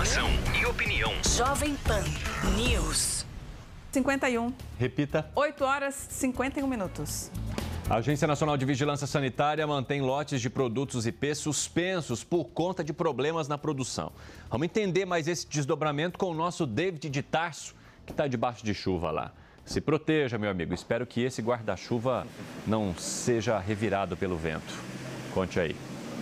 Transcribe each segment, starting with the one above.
Informação e opinião. Jovem Pan News. 51. Repita. 8 horas 51 minutos. A Agência Nacional de Vigilância Sanitária mantém lotes de produtos IP suspensos por conta de problemas na produção. Vamos entender mais esse desdobramento com o nosso David de Tarso, que está debaixo de chuva lá. Se proteja, meu amigo. Espero que esse guarda-chuva não seja revirado pelo vento. Conte aí.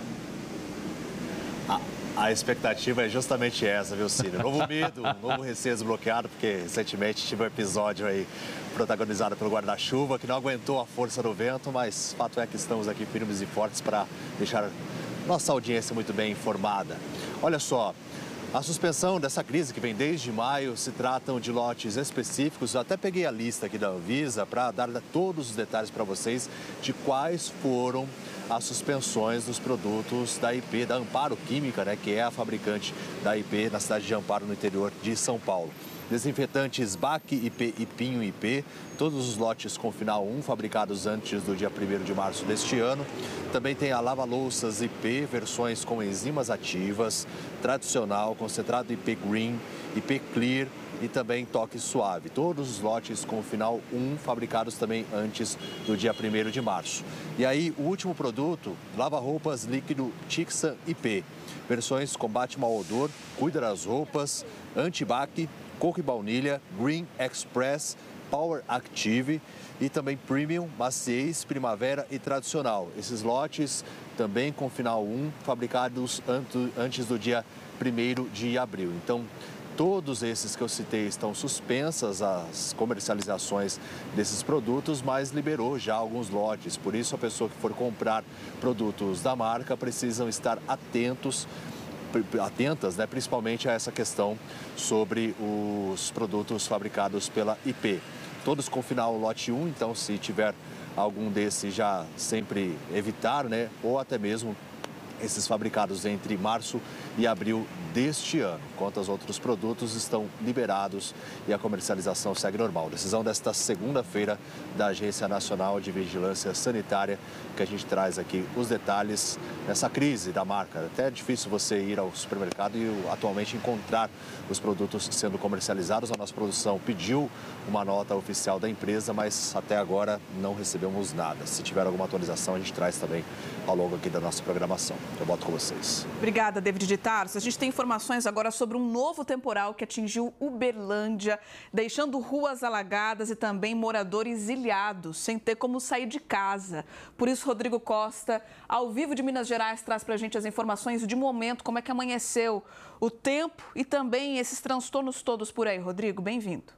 A expectativa é justamente essa, viu, Cílio? Novo medo, um novo receio desbloqueado, porque recentemente tive um episódio aí protagonizado pelo guarda-chuva que não aguentou a força do vento, mas fato é que estamos aqui firmes e fortes para deixar nossa audiência muito bem informada. Olha só, a suspensão dessa crise que vem desde maio se tratam de lotes específicos. Eu até peguei a lista aqui da Anvisa para dar todos os detalhes para vocês de quais foram as suspensões dos produtos da IP, da Amparo Química, né, que é a fabricante da IP na cidade de Amparo, no interior de São Paulo. Desinfetantes BAC IP e Pinho IP, todos os lotes com final 1, fabricados antes do dia 1º de março deste ano. Também tem a lava-louças IP, versões com enzimas ativas, tradicional, concentrado IP Green, IP Clear e também toque suave. Todos os lotes com final 1, fabricados também antes do dia 1º de março. E aí, o último produto, lava-roupas líquido Tixan IP. Versões combate mau odor, cuida das roupas, anti-bac, coco e baunilha, Green Express, Power Active e também Premium, Maciez, Primavera e Tradicional. Esses lotes também com final 1, fabricados antes do dia 1º de abril. Então, todos esses que eu citei estão suspensas as comercializações desses produtos, mas liberou já alguns lotes. Por isso, a pessoa que for comprar produtos da marca precisam estar atentas, né, principalmente a essa questão sobre os produtos fabricados pela IP. Todos com final lote 1, então se tiver algum desses já sempre evitar, né, ou até mesmo esses fabricados entre março e abril deste ano. Quanto aos outros produtos, estão liberados e a comercialização segue normal. Decisão desta segunda-feira da Agência Nacional de Vigilância Sanitária, que a gente traz aqui os detalhes dessa crise da marca. Até é difícil você ir ao supermercado e atualmente encontrar os produtos sendo comercializados. A nossa produção pediu uma nota oficial da empresa, mas até agora não recebemos nada. Se tiver alguma atualização, a gente traz também ao longo aqui da nossa programação. Eu boto com vocês. Obrigada, David de Tarso. A gente tem informações agora sobre um novo temporal que atingiu Uberlândia, deixando ruas alagadas e também moradores ilhados, sem ter como sair de casa. Por isso, Rodrigo Costa, ao vivo de Minas Gerais, traz para a gente as informações de momento, como é que amanheceu o tempo e também esses transtornos todos por aí. Rodrigo, bem-vindo.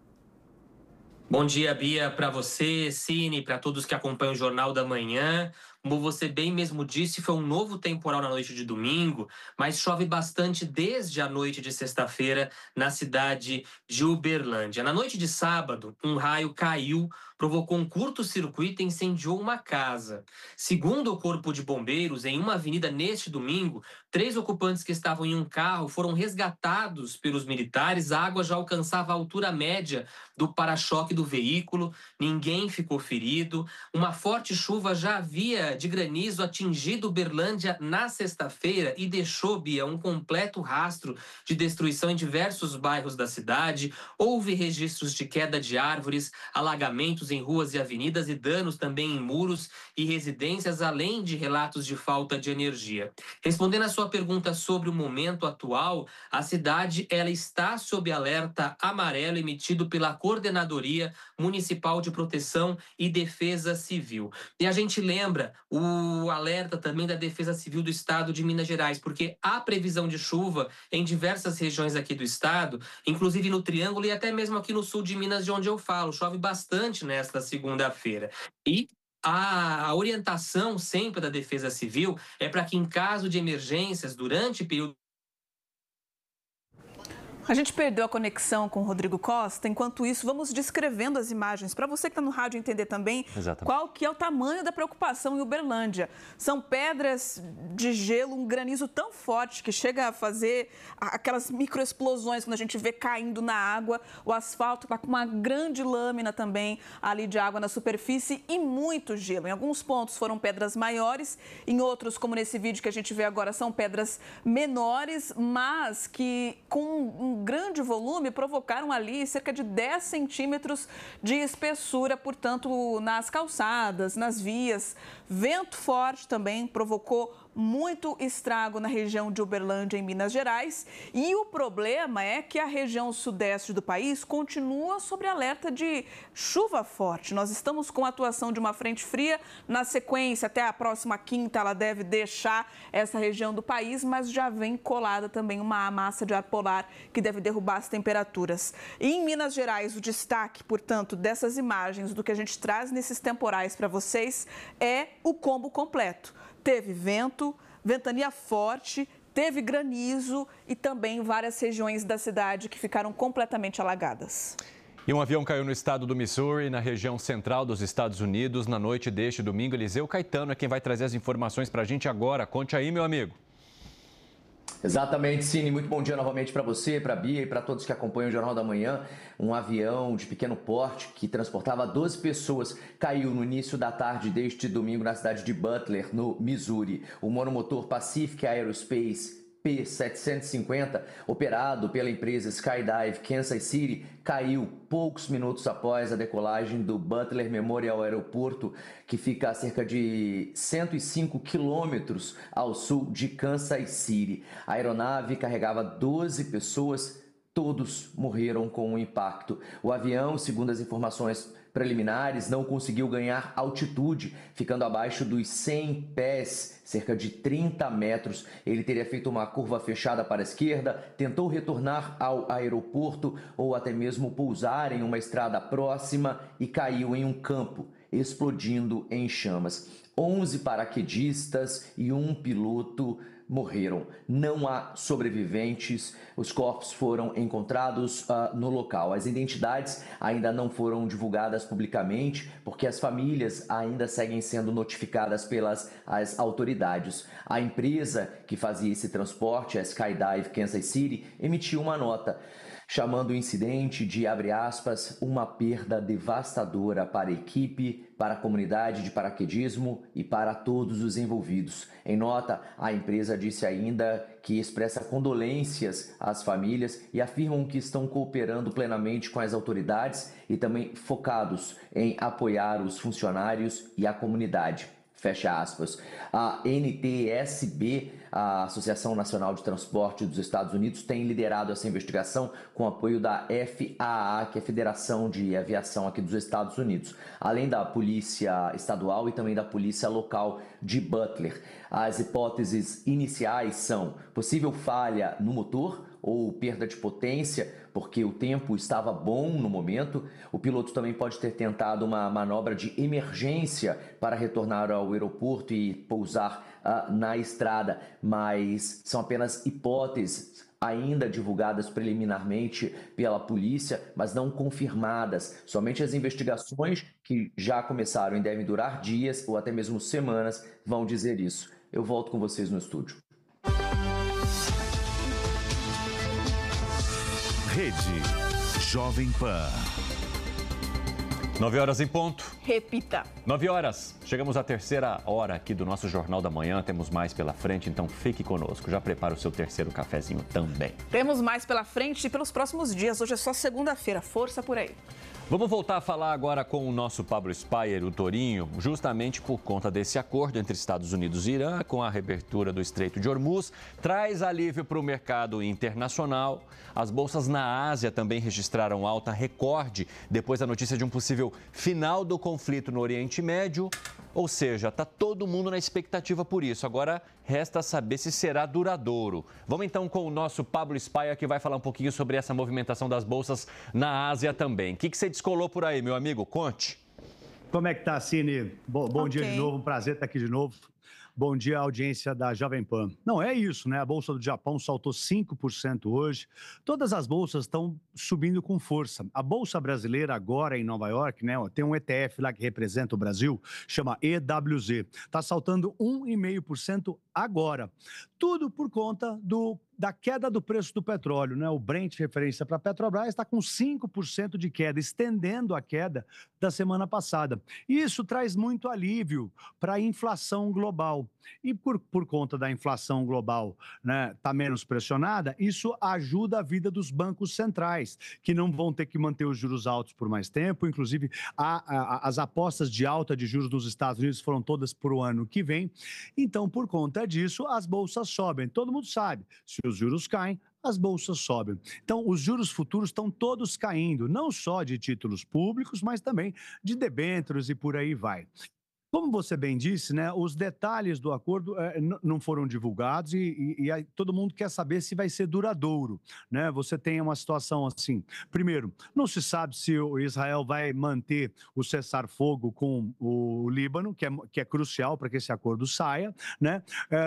Bom dia, Bia, para você, Cine, para todos que acompanham o Jornal da Manhã. Como você bem mesmo disse, foi um novo temporal na noite de domingo, mas chove bastante desde a noite de sexta-feira na cidade de Uberlândia. Na noite de sábado, um raio caiu, provocou um curto-circuito e incendiou uma casa. Segundo o Corpo de Bombeiros, em uma avenida neste domingo, 3 ocupantes que estavam em um carro foram resgatados pelos militares. A água já alcançava a altura média do para-choque do veículo, ninguém ficou ferido. Uma forte chuva já havia de granizo atingido Uberlândia na sexta-feira e deixou, Bia, um completo rastro de destruição em diversos bairros da cidade. Houve registros de queda de árvores, alagamentos em ruas e avenidas e danos também em muros e residências, além de relatos de falta de energia. Respondendo à sua pergunta sobre o momento atual, a cidade ela está sob alerta amarelo emitido pela Coordenadoria Municipal de Proteção e Defesa Civil. E a gente lembra o alerta também da Defesa Civil do Estado de Minas Gerais, porque há previsão de chuva em diversas regiões aqui do estado, inclusive no Triângulo e até mesmo aqui no sul de Minas, de onde eu falo. Chove bastante nesta segunda-feira. E a orientação sempre da Defesa Civil é para que, em caso de emergências, durante o período A gente perdeu a conexão com o Rodrigo Costa. Enquanto isso, vamos descrevendo as imagens para você que está no rádio entender também qual que é o tamanho da preocupação em Uberlândia. São pedras de gelo, um granizo tão forte que chega a fazer aquelas microexplosões quando a gente vê caindo na água. O asfalto está com uma grande lâmina também ali de água na superfície e muito gelo. Em alguns pontos foram pedras maiores, em outros, como nesse vídeo que a gente vê agora, são pedras menores, mas que com um grande volume provocaram ali cerca de 10 centímetros de espessura, portanto, nas calçadas, nas vias. Vento forte também provocou muito estrago na região de Uberlândia, em Minas Gerais. E o problema é que a região sudeste do país continua sob alerta de chuva forte. Nós estamos com a atuação de uma frente fria. Na sequência, até a próxima quinta, ela deve deixar essa região do país, mas já vem colada também uma massa de ar polar que deve derrubar as temperaturas. E em Minas Gerais, o destaque, portanto, dessas imagens, do que a gente traz nesses temporais para vocês, é o combo completo. Teve vento, ventania forte, teve granizo e também várias regiões da cidade que ficaram completamente alagadas. E um avião caiu no estado do Missouri, na região central dos Estados Unidos, na noite deste domingo. Eliseu Caetano é quem vai trazer as informações para a gente agora. Conte aí, meu amigo. Exatamente, Cine. Muito bom dia novamente para você, para a Bia e para todos que acompanham o Jornal da Manhã. Um avião de pequeno porte que transportava 12 pessoas caiu no início da tarde deste domingo na cidade de Butler, no Missouri. O monomotor Pacific Aerospace P-750, operado pela empresa Skydive Kansas City, caiu poucos minutos após a decolagem do Butler Memorial Aeroporto, que fica a cerca de 105 quilômetros ao sul de Kansas City. A aeronave carregava 12 pessoas, todos morreram com o impacto. O avião, segundo as informações preliminares, não conseguiu ganhar altitude, ficando abaixo dos 100 pés, cerca de 30 metros. Ele teria feito uma curva fechada para a esquerda, tentou retornar ao aeroporto ou até mesmo pousar em uma estrada próxima e caiu em um campo, explodindo em chamas. 11 paraquedistas e um piloto morreram. Não há sobreviventes. Os corpos foram encontrados no local. As identidades ainda não foram divulgadas publicamente porque as famílias ainda seguem sendo notificadas pelas autoridades. A empresa que fazia esse transporte, a Skydive Kansas City, emitiu uma nota chamando o incidente de, abre aspas, uma perda devastadora para a equipe, para a comunidade de paraquedismo e para todos os envolvidos. Em nota, a empresa disse ainda que expressa condolências às famílias e afirmam que estão cooperando plenamente com as autoridades e também focados em apoiar os funcionários e a comunidade. Fecha aspas. A NTSB, a Associação Nacional de Transporte dos Estados Unidos, tem liderado essa investigação com apoio da FAA, que é a Federação de Aviação aqui dos Estados Unidos, além da Polícia Estadual e também da Polícia Local de Butler. As hipóteses iniciais são possível falha no motor ou perda de potência, porque o tempo estava bom no momento. O piloto também pode ter tentado uma manobra de emergência para retornar ao aeroporto e pousar na estrada, mas são apenas hipóteses ainda divulgadas preliminarmente pela polícia, mas não confirmadas. Somente as investigações, que já começaram e devem durar dias ou até mesmo semanas, vão dizer isso. Eu volto com vocês no estúdio. Rede Jovem Pan. 9 horas em ponto. Repita. 9 horas. Chegamos à terceira hora aqui do nosso Jornal da Manhã. Temos mais pela frente, então fique conosco. Já prepara o seu terceiro cafezinho também. Temos mais pela frente e pelos próximos dias. Hoje é só segunda-feira. Força por aí. Vamos voltar a falar agora com o nosso Pablo Spyer, o Torinho, justamente por conta desse acordo entre Estados Unidos e Irã, com a reabertura do Estreito de Hormuz, traz alívio para o mercado internacional. As bolsas na Ásia também registraram alta recorde depois da notícia de um possível final do conflito no Oriente Médio. Ou seja, está todo mundo na expectativa por isso. Agora, resta saber se será duradouro. Vamos então com o nosso Pablo Spyer, que vai falar um pouquinho sobre essa movimentação das bolsas na Ásia também. O que você descolou por aí, meu amigo? Conte. Como é que tá, Cine? Bom dia de novo, um prazer estar aqui de novo. Bom dia, audiência da Jovem Pan. Não, é isso, né? A Bolsa do Japão saltou 5% hoje. Todas as bolsas estão subindo com força. A Bolsa Brasileira, agora em Nova York, né? Tem um ETF lá que representa o Brasil, chama EWZ. Está saltando 1,5% agora. Tudo por conta da queda do preço do petróleo, né? O Brent, referência para a Petrobras, está com 5% de queda, estendendo a queda da semana passada. E isso traz muito alívio para a inflação global. E por conta da inflação global, né, tá menos pressionada, isso ajuda a vida dos bancos centrais, que não vão ter que manter os juros altos por mais tempo. Inclusive, as apostas de alta de juros nos Estados Unidos foram todas para o ano que vem. Então, por conta disso, as bolsas sobem. Todo mundo sabe, se os juros caem, as bolsas sobem. Então, os juros futuros estão todos caindo, não só de títulos públicos, mas também de debêntures e por aí vai. Como você bem disse, né, os detalhes do acordo não foram divulgados e aí todo mundo quer saber se vai ser duradouro, né? Você tem uma situação assim. Primeiro, não se sabe se o Israel vai manter o cessar-fogo com o Líbano, que é crucial para que esse acordo saia, né?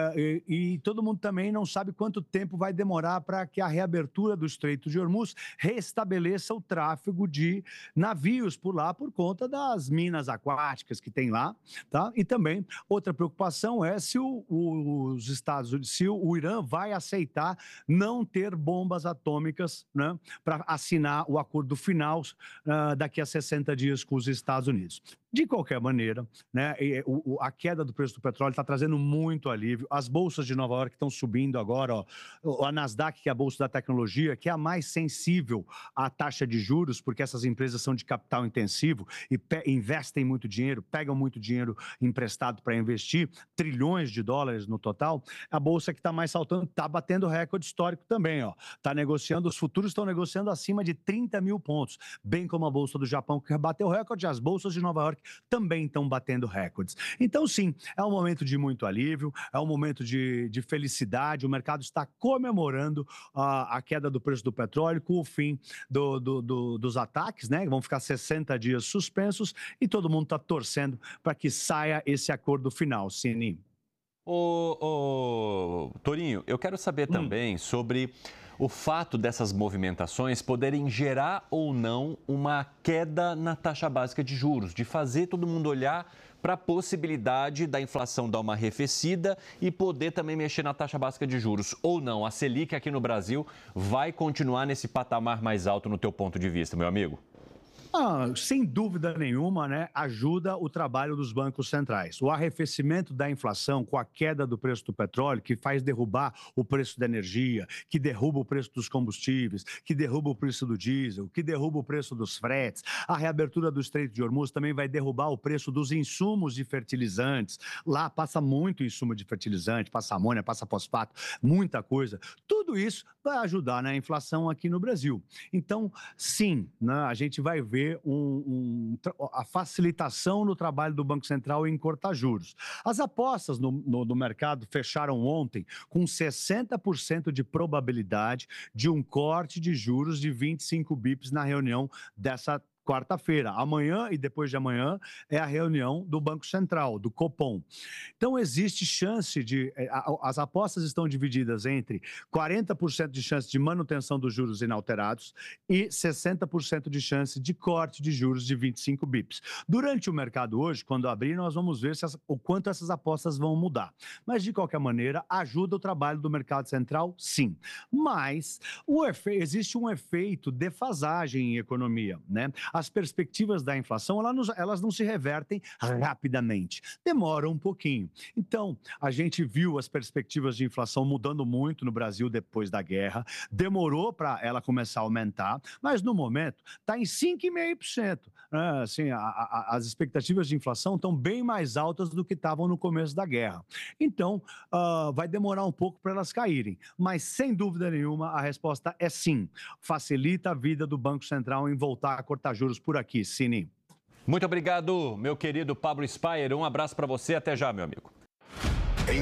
E todo mundo também não sabe quanto tempo vai demorar para que a reabertura do Estreito de Hormuz restabeleça o tráfego de navios por lá por conta das minas aquáticas que tem lá. Tá? E também outra preocupação é se os Estados Unidos, se o Irã vai aceitar não ter bombas atômicas, né, para assinar o acordo final daqui a 60 dias com os Estados Unidos. De qualquer maneira, né, a queda do preço do petróleo está trazendo muito alívio. As bolsas de Nova York estão subindo agora. Ó. A Nasdaq, que é a bolsa da tecnologia, que é a mais sensível à taxa de juros, porque essas empresas são de capital intensivo e investem muito dinheiro, pegam muito dinheiro emprestado para investir, trilhões de dólares no total. A bolsa que está mais saltando está batendo recorde histórico também. Tá negociando, os futuros estão negociando acima de 30 mil pontos, bem como a bolsa do Japão, que bateu recorde, as bolsas de Nova York também estão batendo recordes. Então, sim, é um momento de muito alívio, é um momento de felicidade. O mercado está comemorando a queda do preço do petróleo com o fim dos ataques, né? Vão ficar 60 dias suspensos e todo mundo está torcendo para que saia esse acordo final, Cini. Torinho, eu quero saber também sobre o fato dessas movimentações poderem gerar ou não uma queda na taxa básica de juros, de fazer todo mundo olhar para a possibilidade da inflação dar uma arrefecida e poder também mexer na taxa básica de juros. Ou não, a Selic aqui no Brasil vai continuar nesse patamar mais alto no teu ponto de vista, meu amigo? Sem dúvida nenhuma, né, ajuda o trabalho dos bancos centrais. O arrefecimento da inflação com a queda do preço do petróleo, que faz derrubar o preço da energia, que derruba o preço dos combustíveis, que derruba o preço do diesel, que derruba o preço dos fretes. A reabertura do Estreito de Hormuz também vai derrubar o preço dos insumos de fertilizantes. Lá passa muito insumo de fertilizante, passa amônia, passa fosfato, muita coisa. Tudo isso vai ajudar na inflação aqui no Brasil. Então, sim, né, a gente vai ver a facilitação no trabalho do Banco Central em cortar juros. As apostas no mercado fecharam ontem com 60% de probabilidade de um corte de juros de 25 bips na reunião dessa quarta-feira. Amanhã e depois de amanhã é a reunião do Banco Central, do Copom. Então, existe chance as apostas estão divididas entre 40% de chance de manutenção dos juros inalterados e 60% de chance de corte de juros de 25 bips. Durante o mercado hoje, quando abrir, nós vamos ver o quanto essas apostas vão mudar. Mas, de qualquer maneira, ajuda o trabalho do mercado central, sim. Mas existe um efeito defasagem em economia, né? As perspectivas da inflação, elas não se revertem rapidamente, demoram um pouquinho. Então, a gente viu as perspectivas de inflação mudando muito no Brasil depois da guerra, demorou para ela começar a aumentar, mas no momento está em 5,5%. Assim, as expectativas de inflação estão bem mais altas do que estavam no começo da guerra. Então, vai demorar um pouco para elas caírem, mas sem dúvida nenhuma a resposta é sim. Facilita a vida do Banco Central em voltar a cortar juros por aqui, Cini. Muito obrigado, meu querido Pablo Spyer. Um abraço para você. Até já, meu amigo. Em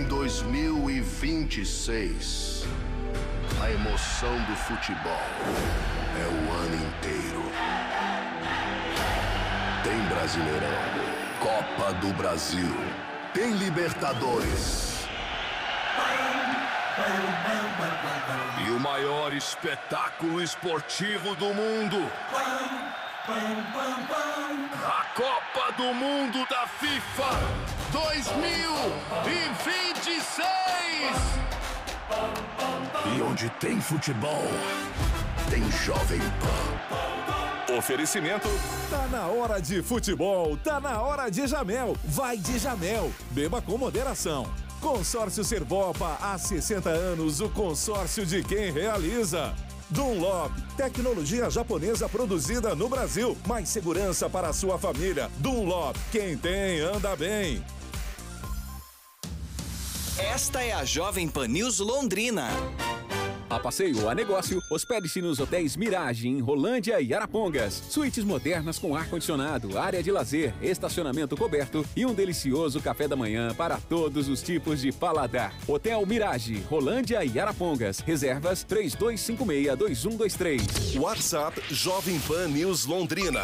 2026, a emoção do futebol é o ano inteiro. Tem Brasileirão, Copa do Brasil, tem Libertadores. E o maior espetáculo esportivo do mundo. A Copa do Mundo da FIFA 2026. E onde tem futebol, tem Jovem Pan. Oferecimento. Tá na hora de futebol, tá na hora de Jamel. Vai de Jamel. Beba com moderação. Consórcio Servopa, há 60 anos, o consórcio de quem realiza. Dunlop, tecnologia japonesa produzida no Brasil. Mais segurança para a sua família. Dunlop, quem tem, anda bem. Esta é a Jovem Pan News Londrina. A passeio a negócio, hospede-se nos hotéis Mirage, em Rolândia e Arapongas. Suítes modernas com ar-condicionado, área de lazer, estacionamento coberto e um delicioso café da manhã para todos os tipos de paladar. Hotel Mirage, Rolândia e Arapongas. Reservas 3256-2123. WhatsApp Jovem Pan News Londrina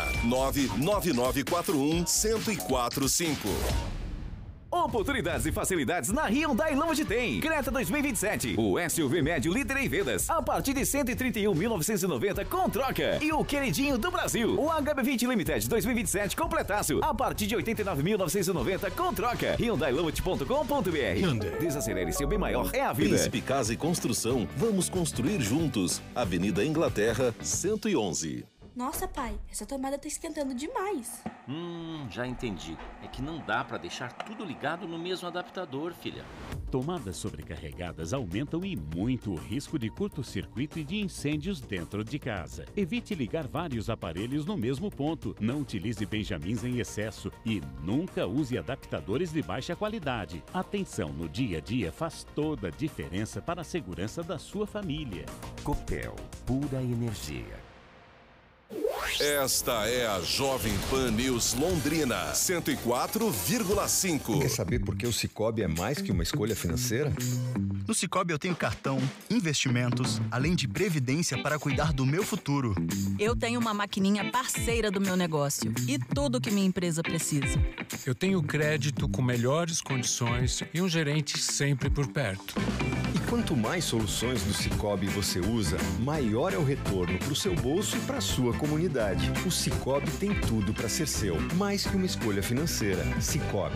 99941-1045. Oportunidades e facilidades na Hyundai Lounge tem. Creta 2027, o SUV médio líder em vendas, a partir de 131.990 com troca. E o queridinho do Brasil, o HB20 Limited 2027 completaço, a partir de 89.990 com troca. HyundaiLounge.com.br. Hyundai. Desacelere, seu bem maior é a vida. Príncipe Casa e Construção, vamos construir juntos. Avenida Inglaterra, 111. Nossa, pai, essa tomada tá esquentando demais. Já entendi. É que não dá pra deixar tudo ligado no mesmo adaptador, filha. Tomadas sobrecarregadas aumentam e muito o risco de curto-circuito e de incêndios dentro de casa. Evite ligar vários aparelhos no mesmo ponto. Não utilize benjamins em excesso e nunca use adaptadores de baixa qualidade. Atenção no dia a dia faz toda a diferença para a segurança da sua família. Copel, pura energia. Esta é a Jovem Pan News Londrina 104,5. Quer saber por que o Sicoob é mais que uma escolha financeira? No Sicoob eu tenho cartão, investimentos, além de previdência para cuidar do meu futuro. Eu tenho uma maquininha parceira do meu negócio e tudo que minha empresa precisa. Eu tenho crédito com melhores condições e um gerente sempre por perto. E quanto mais soluções do Sicoob você usa, maior é o retorno para o seu bolso e para a sua comunidade. O Sicoob tem tudo para ser seu, mais que uma escolha financeira. Sicoob.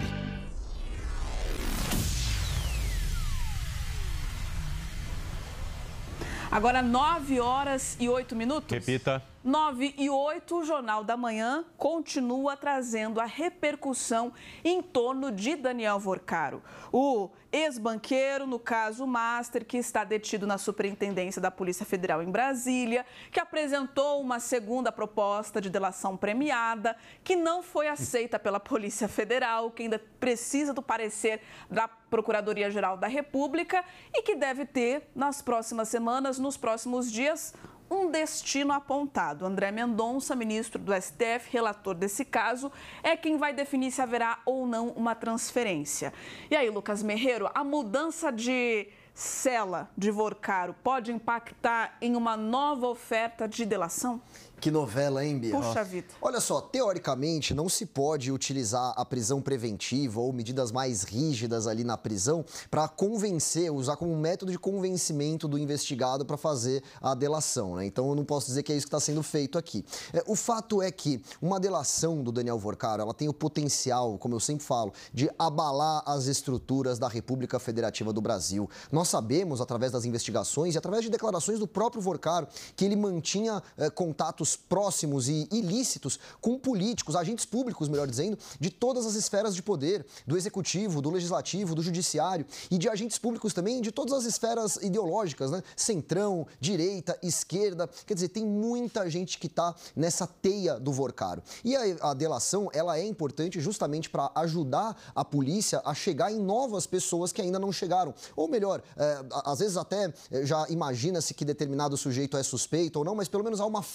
Agora 9h08. Repita. 9h08, o Jornal da Manhã continua trazendo a repercussão em torno de Daniel Vorcaro. O ex-banqueiro, no caso Master, que está detido na Superintendência da Polícia Federal em Brasília, que apresentou uma segunda proposta de delação premiada, que não foi aceita pela Polícia Federal, que ainda precisa do parecer da Procuradoria-Geral da República e que deve ter, nas próximas semanas, nos próximos dias, um destino apontado. André Mendonça, ministro do STF, relator desse caso, é quem vai definir se haverá ou não uma transferência. E aí, Lucas Merreiro, a mudança de cela de Vorcaro pode impactar em uma nova oferta de delação? Que novela, hein, Bia? Puxa vida. Olha só, teoricamente não se pode utilizar a prisão preventiva ou medidas mais rígidas ali na prisão para convencer, usar como um método de convencimento do investigado para fazer a delação, né? Então eu não posso dizer que é isso que está sendo feito aqui. O fato é que uma delação do Daniel Vorcaro, ela tem o potencial, como eu sempre falo, de abalar as estruturas da República Federativa do Brasil. Nós sabemos, através das investigações e através de declarações do próprio Vorcaro, que ele mantinha contatos próximos e ilícitos com políticos, agentes públicos, melhor dizendo, de todas as esferas de poder, do executivo, do legislativo, do judiciário e de agentes públicos também de todas as esferas ideológicas, né? Centrão, direita, esquerda, quer dizer, tem muita gente que está nessa teia do Vorcaro. E a delação, ela é importante justamente para ajudar a polícia a chegar em novas pessoas que ainda não chegaram. Ou melhor, às vezes até já imagina-se que determinado sujeito é suspeito ou não, mas pelo menos há uma forma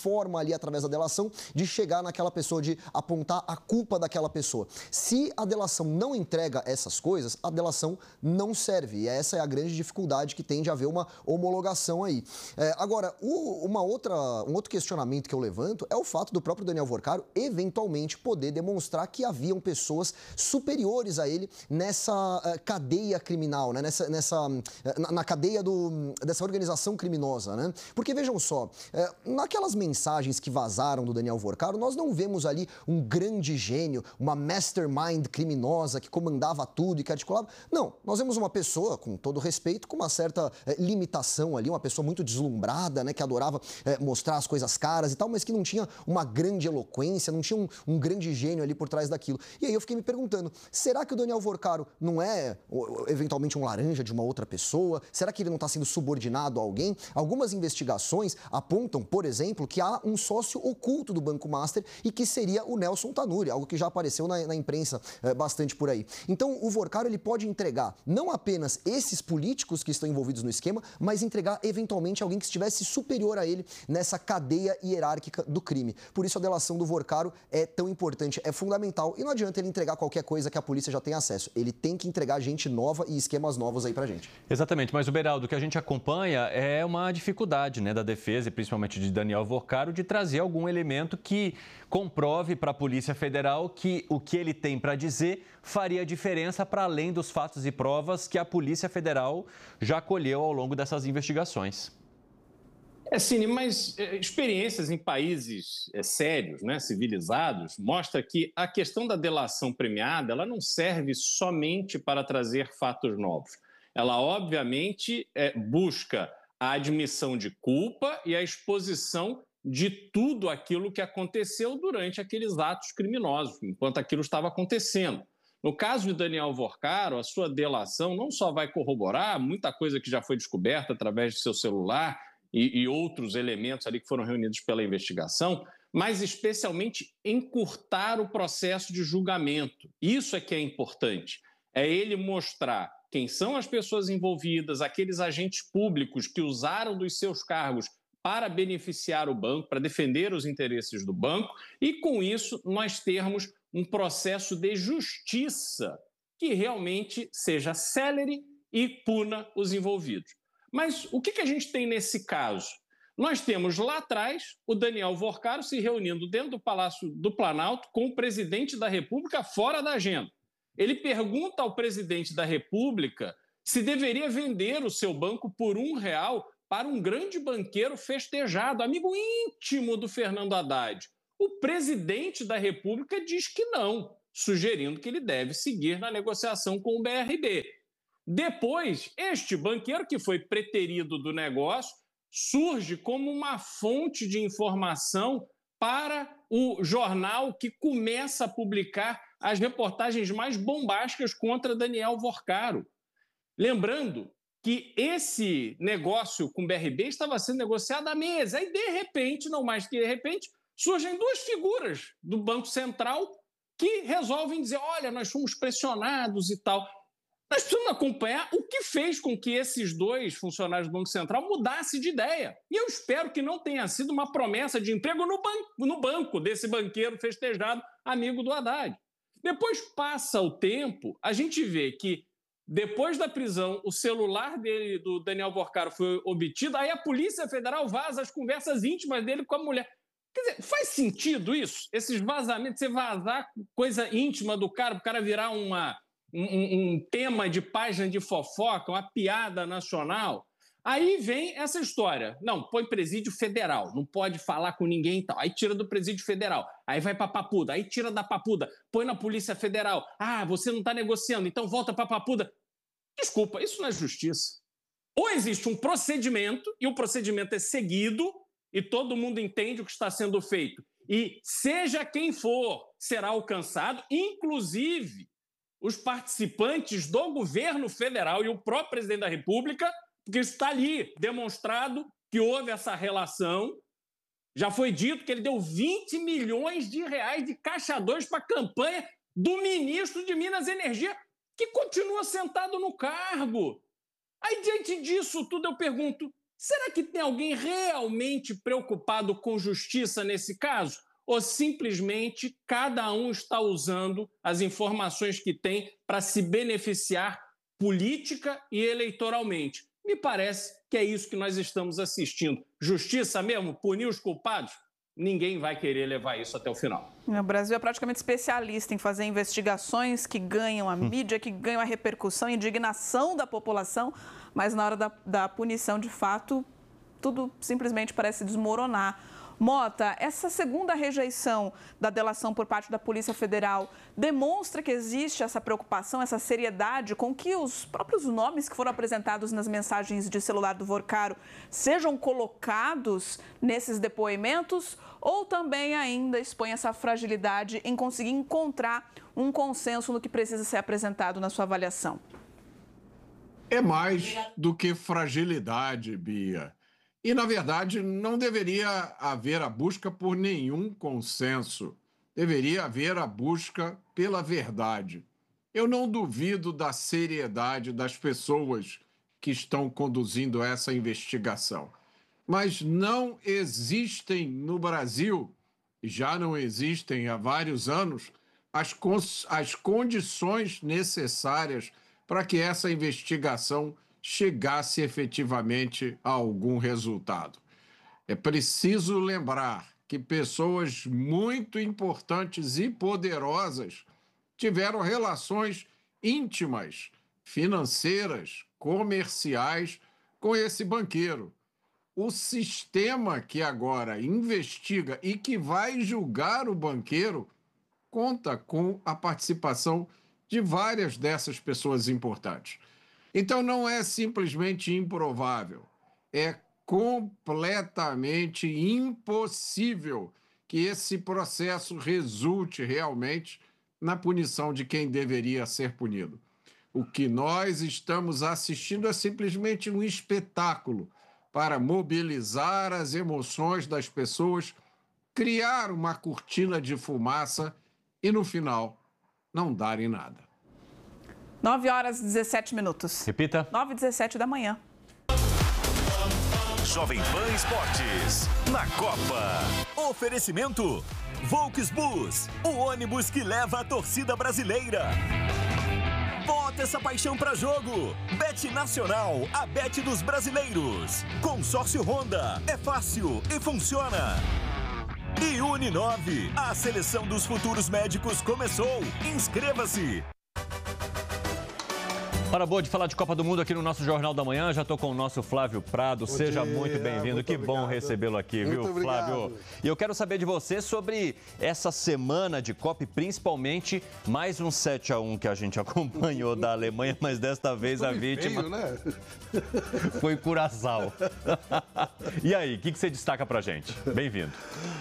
ali, através da delação, de chegar naquela pessoa, de apontar a culpa daquela pessoa. Se a delação não entrega essas coisas, a delação não serve. E essa é a grande dificuldade que tem de haver uma homologação aí. Agora, um outro questionamento que eu levanto é o fato do próprio Daniel Vorcaro eventualmente poder demonstrar que haviam pessoas superiores a ele nessa cadeia criminal, né? Na cadeia dessa organização criminosa, né? Porque vejam só, naquelas mensagens que vazaram do Daniel Vorcaro, nós não vemos ali um grande gênio, uma mastermind criminosa que comandava tudo e que articulava. Não, nós vemos uma pessoa, com todo respeito, com uma certa limitação ali, uma pessoa muito deslumbrada, né? Que adorava mostrar as coisas caras e tal, mas que não tinha uma grande eloquência, não tinha um grande gênio ali por trás daquilo. E aí eu fiquei me perguntando, será que o Daniel Vorcaro não é, eventualmente, um laranja de uma outra pessoa? Será que ele não está sendo subordinado a alguém? Algumas investigações apontam, por exemplo, que há um sócio oculto do Banco Master e que seria o Nelson Tanuri, algo que já apareceu na imprensa bastante por aí. Então, o Vorcaro ele pode entregar não apenas esses políticos que estão envolvidos no esquema, mas entregar, eventualmente, alguém que estivesse superior a ele nessa cadeia hierárquica do crime. Por isso, a delação do Vorcaro é tão importante, é fundamental. E não adianta ele entregar qualquer coisa que a polícia já tem acesso. Ele tem que entregar gente nova e esquemas novos aí pra gente. Exatamente, mas o Beraldo, o que a gente acompanha é uma dificuldade, né, da defesa, e principalmente de Daniel Vorcaro, de trazer algum elemento que comprove para a Polícia Federal que o que ele tem para dizer faria diferença para além dos fatos e provas que a Polícia Federal já colheu ao longo dessas investigações. Cine, mas experiências em países sérios, né, civilizados, mostra que a questão da delação premiada ela não serve somente para trazer fatos novos. Ela, obviamente, busca a admissão de culpa e a exposição de tudo aquilo que aconteceu durante aqueles atos criminosos, enquanto aquilo estava acontecendo. No caso de Daniel Vorcaro, a sua delação não só vai corroborar muita coisa que já foi descoberta através de seu celular e outros elementos ali que foram reunidos pela investigação, mas especialmente encurtar o processo de julgamento. Isso é que é importante. É ele mostrar quem são as pessoas envolvidas, aqueles agentes públicos que usaram dos seus cargos para beneficiar o banco, para defender os interesses do banco, e com isso nós termos um processo de justiça que realmente seja célere e puna os envolvidos. Mas o que a gente tem nesse caso? Nós temos lá atrás o Daniel Vorcaro se reunindo dentro do Palácio do Planalto com o presidente da República fora da agenda. Ele pergunta ao presidente da República se deveria vender o seu banco por R$1 para um grande banqueiro festejado, amigo íntimo do Fernando Haddad. O presidente da República diz que não, sugerindo que ele deve seguir na negociação com o BRB. Depois, este banqueiro, que foi preterido do negócio, surge como uma fonte de informação para o jornal que começa a publicar as reportagens mais bombásticas contra Daniel Vorcaro. Lembrando que esse negócio com o BRB estava sendo negociado há meses. Aí, de repente, não mais que de repente, surgem duas figuras do Banco Central que resolvem dizer, olha, nós fomos pressionados e tal. Nós precisamos acompanhar o que fez com que esses dois funcionários do Banco Central mudassem de ideia. E eu espero que não tenha sido uma promessa de emprego no banco desse banqueiro festejado, amigo do Haddad. Depois passa o tempo, a gente vê que depois da prisão, o celular dele, do Daniel Vorcaro, foi obtido, aí a Polícia Federal vaza as conversas íntimas dele com a mulher. Quer dizer, faz sentido isso? Esses vazamentos, você vazar coisa íntima do cara, o cara virar um tema de página de fofoca, uma piada nacional. Aí vem essa história. Não, põe presídio federal, não pode falar com ninguém e tal. Aí tira do presídio federal, aí vai para Papuda, aí tira da Papuda, põe na Polícia Federal. Ah, você não está negociando, então volta para Papuda. Desculpa, isso não é justiça. Ou existe um procedimento, e o procedimento é seguido, e todo mundo entende o que está sendo feito. E seja quem for, será alcançado, inclusive os participantes do governo federal e o próprio presidente da República, porque está ali demonstrado que houve essa relação. Já foi dito que ele deu 20 milhões de reais de caixa 2 para a campanha do ministro de Minas e Energia, que continua sentado no cargo. Aí, diante disso tudo, eu pergunto, Será que tem alguém realmente preocupado com justiça nesse caso? Ou simplesmente cada um está usando as informações que tem para se beneficiar política e eleitoralmente? Me parece que é isso que nós estamos assistindo. Justiça mesmo? Punir os culpados? Ninguém vai querer levar isso até o final. O Brasil é praticamente especialista em fazer investigações que ganham a mídia, que ganham a repercussão, a indignação da população, mas na hora da punição, de fato, tudo simplesmente parece desmoronar. Mota, essa segunda rejeição da delação por parte da Polícia Federal demonstra que existe essa preocupação, essa seriedade com que os próprios nomes que foram apresentados nas mensagens de celular do Vorcaro sejam colocados nesses depoimentos, ou também ainda expõe essa fragilidade em conseguir encontrar um consenso no que precisa ser apresentado na sua avaliação? É mais do que fragilidade, Bia. E, na verdade, não deveria haver a busca por nenhum consenso. Deveria haver a busca pela verdade. Eu não duvido da seriedade das pessoas que estão conduzindo essa investigação. Mas não existem no Brasil, já não existem há vários anos, as condições necessárias para que essa investigação chegasse efetivamente a algum resultado. É preciso lembrar que pessoas muito importantes e poderosas tiveram relações íntimas, financeiras, comerciais com esse banqueiro. O sistema que agora investiga e que vai julgar o banqueiro conta com a participação de várias dessas pessoas importantes. Então, não é simplesmente improvável, é completamente impossível que esse processo resulte realmente na punição de quem deveria ser punido. O que nós estamos assistindo é simplesmente um espetáculo para mobilizar as emoções das pessoas, criar uma cortina de fumaça e, no final, não darem nada. 9h17. Repita. 9h17 da manhã. Jovem Pan Esportes, na Copa. Oferecimento Volksbus, o ônibus que leva a torcida brasileira. Bota essa paixão pra jogo. Bet Nacional, a bet dos brasileiros. Consórcio Honda, é fácil e funciona. E Uninove, a seleção dos futuros médicos começou. Inscreva-se. Hora boa de falar de Copa do Mundo aqui no nosso Jornal da Manhã. Já estou com o nosso Flávio Prado. Seja muito bem-vindo. Que bom recebê-lo aqui, viu, Flávio? E eu quero saber de você sobre essa semana de Copa e principalmente mais um 7-1 que a gente acompanhou da Alemanha, mas desta vez a vítima foi Curaçao. E aí, o que você destaca pra gente? Bem-vindo.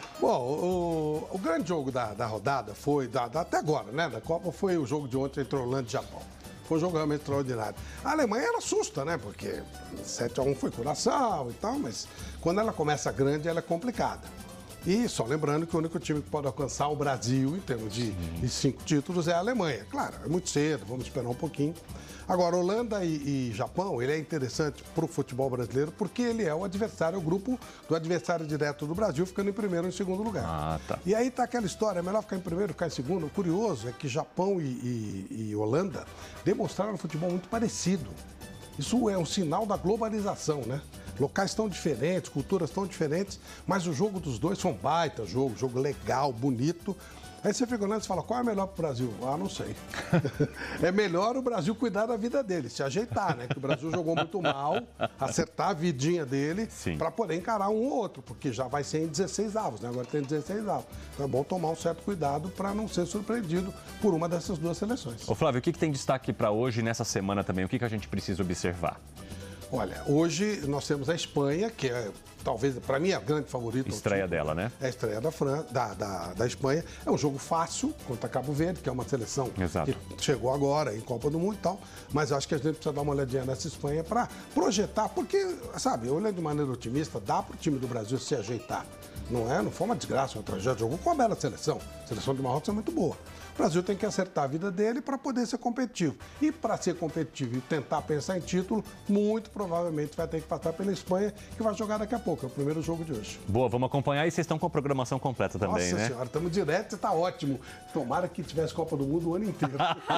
Bom, o grande jogo da rodada foi, até agora, né, da Copa, foi o jogo de ontem entre Holanda e Japão. Foi um jogo realmente extraordinário. A Alemanha, ela assusta, né? Porque 7-1 foi Curaçao e tal, mas quando ela começa grande, ela é complicada. E só lembrando que o único time que pode alcançar o Brasil, em termos de 5 títulos, é a Alemanha. Claro, é muito cedo, vamos esperar um pouquinho. Agora, Holanda e Japão, ele é interessante para o futebol brasileiro porque ele é o adversário, o grupo do adversário direto do Brasil, ficando em primeiro ou em segundo lugar. Tá. E aí tá aquela história, é melhor ficar em primeiro, ficar em segundo. O curioso é que Japão e Holanda demonstraram um futebol muito parecido. Isso é um sinal da globalização, né? Locais tão diferentes, culturas tão diferentes, mas o jogo dos dois foi um baita jogo legal, bonito. Aí você fica olhando e fala, qual é melhor para o Brasil? Ah, não sei. É melhor o Brasil cuidar da vida dele, se ajeitar, né? Que o Brasil jogou muito mal, acertar a vidinha dele para poder encarar um ou outro, porque já vai ser em 16 avos, né? Agora tem 16 avos. Então é bom tomar um certo cuidado para não ser surpreendido por uma dessas duas seleções. Ô Flávio, o que tem destaque para hoje, nessa semana também? O que a gente precisa observar? Olha, hoje nós temos a Espanha, que é, talvez, para mim, a grande favorita. Estreia dela, né? É a estreia da Espanha. É um jogo fácil contra Cabo Verde, que é uma seleção que chegou agora em Copa do Mundo e tal. Mas eu acho que a gente precisa dar uma olhadinha nessa Espanha para projetar, porque, sabe, olhando de maneira otimista, dá para o time do Brasil se ajeitar. Não foi uma desgraça, uma tragédia. Jogou com a bela seleção. A seleção de Marrocos é muito boa. O Brasil tem que acertar a vida dele para poder ser competitivo. E para ser competitivo e tentar pensar em título, muito provavelmente vai ter que passar pela Espanha, que vai jogar daqui a pouco. É o primeiro jogo de hoje. Boa, vamos acompanhar. E vocês estão com a programação completa também, Nossa né? Senhora, estamos direto e está ótimo. Tomara que tivesse Copa do Mundo o ano inteiro.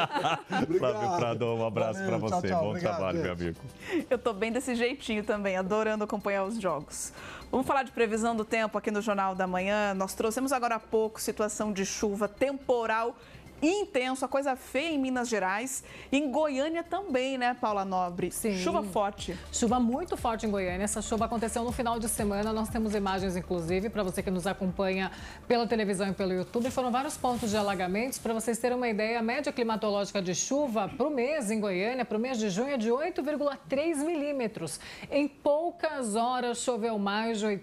Flávio Prado, um abraço para você. Tchau, bom obrigado, trabalho, gente. meu amigo. Eu tô bem desse jeitinho também, adorando acompanhar os jogos. Vamos falar de previsão do tempo aqui no Jornal da Manhã. Nós trouxemos agora há pouco situação de chuva, temporal intenso, a coisa feia em Minas Gerais. Em Goiânia também, né, Paula Nobre? Sim. Chuva forte. Chuva muito forte em Goiânia. Essa chuva aconteceu no final de semana. Nós temos imagens, inclusive, para você que nos acompanha pela televisão e pelo YouTube. Foram vários pontos de alagamentos. Para vocês terem uma ideia, a média climatológica de chuva para o mês em Goiânia, para o mês de junho, é de 8,3 milímetros. Em poucas horas, choveu mais de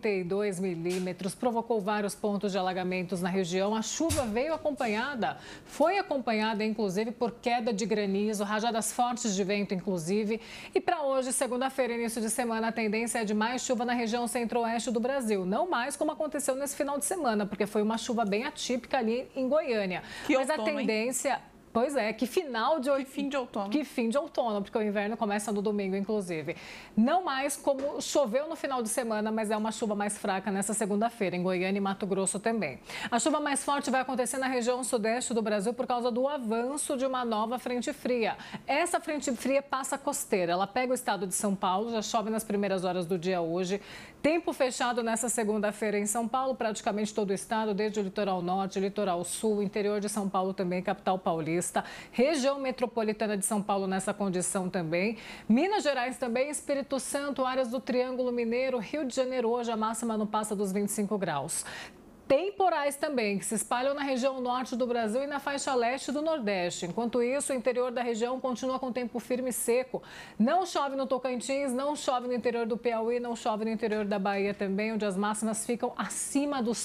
82 milímetros. Provocou vários pontos de alagamentos na região. A chuva veio acompanhada. Foi acompanhada, inclusive, por queda de granizo, rajadas fortes de vento, inclusive. E para hoje, segunda-feira, início de semana, a tendência é de mais chuva na região centro-oeste do Brasil. Não mais como aconteceu nesse final de semana, porque foi uma chuva bem atípica ali em Goiânia. Mas outono, a tendência... Hein? Pois é, que fim de outono. Que fim de outono, porque o inverno começa no domingo, inclusive. Não mais como choveu no final de semana, mas é uma chuva mais fraca nessa segunda-feira, em Goiânia e Mato Grosso também. A chuva mais forte vai acontecer na região sudeste do Brasil por causa do avanço de uma nova frente fria. Essa frente fria passa costeira, ela pega o estado de São Paulo, já chove nas primeiras horas do dia hoje. Tempo fechado nessa segunda-feira em São Paulo, praticamente todo o estado, desde o litoral norte, litoral sul, interior de São Paulo também, capital paulista. Região metropolitana de São Paulo nessa condição também. Minas Gerais também, Espírito Santo, áreas do Triângulo Mineiro, Rio de Janeiro, hoje a máxima não passa dos 25 graus. Temporais também, que se espalham na região norte do Brasil e na faixa leste do Nordeste. Enquanto isso, o interior da região continua com tempo firme e seco. Não chove no Tocantins, não chove no interior do Piauí, não chove no interior da Bahia também, onde as máximas ficam acima dos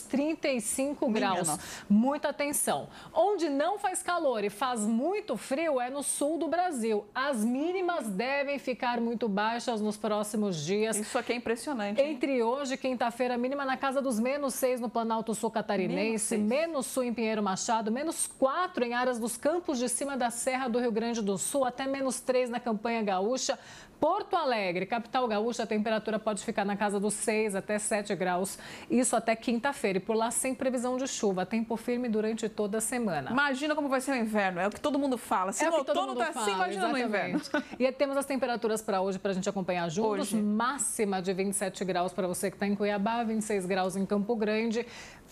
35 graus. Muita atenção. Onde não faz calor e faz muito frio é no sul do Brasil. As mínimas devem ficar muito baixas nos próximos dias. Isso aqui é impressionante. Entre hoje e quinta-feira, a mínima na casa dos -6 no Planalto Sul catarinense, -1 em Pinheiro Machado, -4 em áreas dos Campos de Cima da Serra do Rio Grande do Sul, até -3 na Campanha Gaúcha. Porto Alegre, capital gaúcha, a temperatura pode ficar na casa dos 6 até 7 graus, isso até quinta-feira. E por lá, sem previsão de chuva, tempo firme durante toda a semana. Imagina como vai ser o inverno, é o que todo mundo fala. Se no outono tá assim, imagina no inverno. E temos as temperaturas para hoje, para a gente acompanhar juntos. Hoje. Máxima de 27 graus para você que está em Cuiabá, 26 graus em Campo Grande,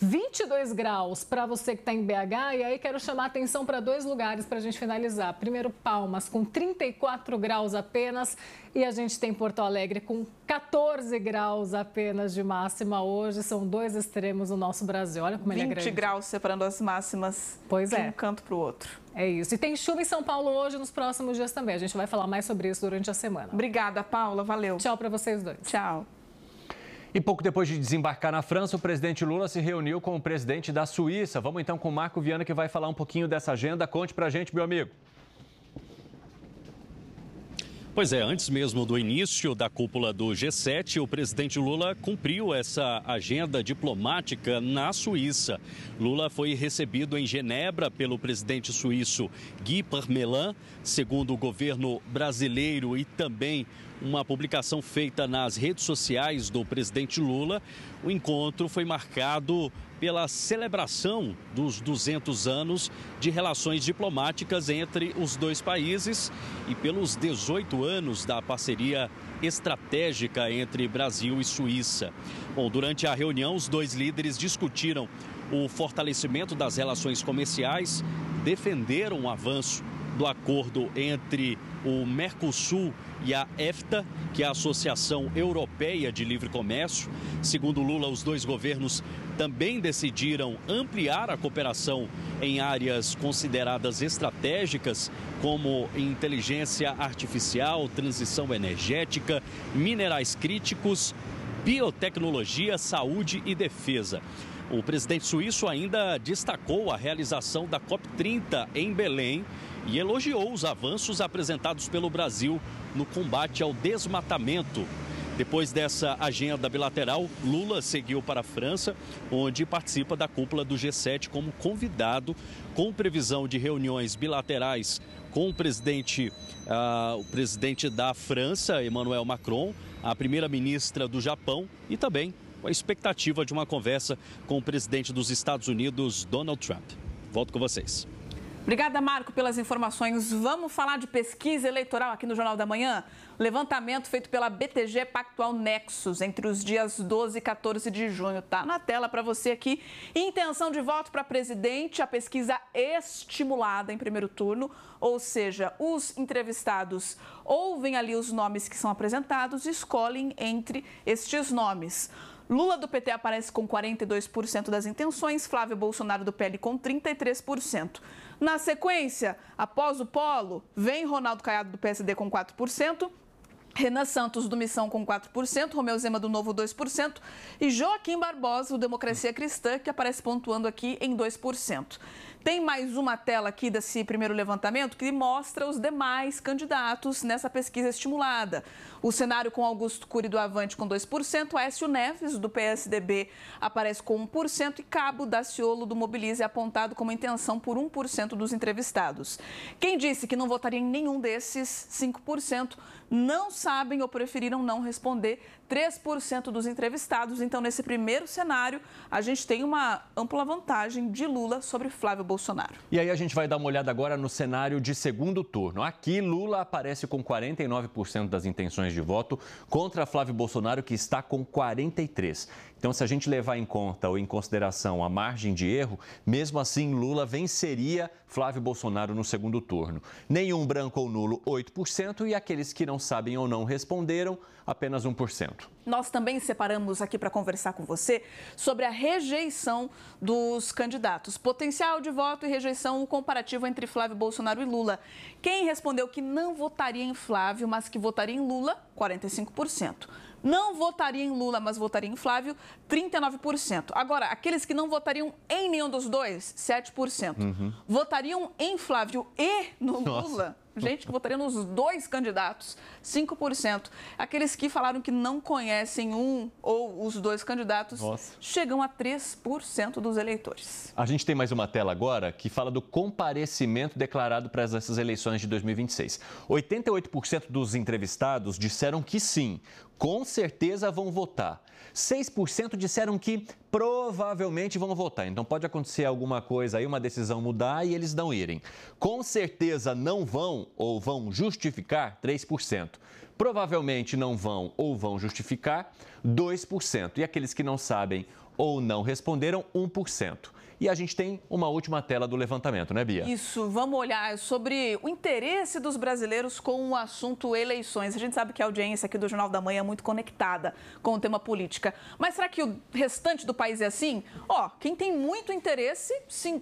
22 graus para você que está em BH. E aí quero chamar a atenção para 2 lugares para a gente finalizar. Primeiro, Palmas, com 34 graus apenas. E a gente tem Porto Alegre com 14 graus apenas de máxima hoje. São 2 extremos no nosso Brasil. Olha como ele é grande. 20 graus separando as máximas de um canto para o outro. É isso. E tem chuva em São Paulo hoje nos próximos dias também. A gente vai falar mais sobre isso durante a semana. Obrigada, Paula. Valeu. Tchau para vocês dois. Tchau. E pouco depois de desembarcar na França, o presidente Lula se reuniu com o presidente da Suíça. Vamos então com o Marco Viana, que vai falar um pouquinho dessa agenda. Conte pra gente, meu amigo. Pois é, antes mesmo do início da cúpula do G7, o presidente Lula cumpriu essa agenda diplomática na Suíça. Lula foi recebido em Genebra pelo presidente suíço Guy Parmelin, segundo o governo brasileiro e também uma publicação feita nas redes sociais do presidente Lula. O encontro foi marcado pela celebração dos 200 anos de relações diplomáticas entre os dois países e pelos 18 anos da parceria estratégica entre Brasil e Suíça. Bom, durante a reunião, os dois líderes discutiram o fortalecimento das relações comerciais, defenderam o avanço do acordo entre o Mercosul e a EFTA, que é a Associação Europeia de Livre Comércio. Segundo Lula, os dois governos também decidiram ampliar a cooperação em áreas consideradas estratégicas, como inteligência artificial, transição energética, minerais críticos, biotecnologia, saúde e defesa. O presidente suíço ainda destacou a realização da COP30 em Belém e elogiou os avanços apresentados pelo Brasil no combate ao desmatamento. Depois dessa agenda bilateral, Lula seguiu para a França, onde participa da cúpula do G7 como convidado, com previsão de reuniões bilaterais com o presidente da França, Emmanuel Macron, a primeira-ministra do Japão e também com a expectativa de uma conversa com o presidente dos Estados Unidos, Donald Trump. Volto com vocês. Obrigada, Marco, pelas informações. Vamos falar de pesquisa eleitoral aqui no Jornal da Manhã? Levantamento feito pela BTG Pactual Nexus entre os dias 12 e 14 de junho. Está na tela para você aqui. Intenção de voto para presidente, a pesquisa estimulada em primeiro turno, ou seja, os entrevistados ouvem ali os nomes que são apresentados e escolhem entre estes nomes. Lula do PT aparece com 42% das intenções, Flávio Bolsonaro do PL com 33%. Na sequência, após o polo, vem Ronaldo Caiado do PSD com 4%, Renan Santos do Missão com 4%, Romeu Zema do Novo 2% e Joaquim Barbosa do Democracia Cristã, que aparece pontuando aqui em 2%. Tem mais uma tela aqui desse primeiro levantamento que mostra os demais candidatos nessa pesquisa estimulada. O cenário com Augusto Cury do Avante com 2%, Aécio Neves do PSDB aparece com 1% e Cabo Daciolo do Mobilize é apontado como intenção por 1% dos entrevistados. Quem disse que não votaria em nenhum desses, 5%, não sabem ou preferiram não responder, 3% dos entrevistados. Então, nesse primeiro cenário, a gente tem uma ampla vantagem de Lula sobre Flávio Bolsonaro. E aí a gente vai dar uma olhada agora no cenário de segundo turno. Aqui, Lula aparece com 49% das intenções de voto contra Flávio Bolsonaro, que está com 43%. Então, se a gente levar em conta ou em consideração a margem de erro, mesmo assim, Lula venceria Flávio Bolsonaro no segundo turno. Nenhum branco ou nulo, 8%, e aqueles que não sabem ou não responderam, apenas 1%. Nós também separamos aqui para conversar com você sobre a rejeição dos candidatos. Potencial de voto e rejeição, o comparativo entre Flávio Bolsonaro e Lula. Quem respondeu que não votaria em Flávio, mas que votaria em Lula, 45%. Não votaria em Lula, mas votaria em Flávio, 39%. Agora, aqueles que não votariam em nenhum dos dois, 7%. Votariam em Flávio e no Lula, gente que votaria nos dois candidatos, 5%. Aqueles que falaram que não conhecem um ou os dois candidatos, chegam a 3% dos eleitores. A gente tem mais uma tela agora que fala do comparecimento declarado para essas eleições de 2026. 88% dos entrevistados disseram que sim, com certeza vão votar. 6% disseram que provavelmente vão votar. Então pode acontecer alguma coisa aí, uma decisão mudar e eles não irem. Com certeza não vão ou vão justificar, 3%. Provavelmente não vão ou vão justificar, 2%. E aqueles que não sabem ou não responderam, 1%. E a gente tem uma última tela do levantamento, né, Bia? Isso, vamos olhar sobre o interesse dos brasileiros com o assunto eleições. A gente sabe que a audiência aqui do Jornal da Manhã é muito conectada com o tema política. Mas será que o restante do país é assim? Quem tem muito interesse,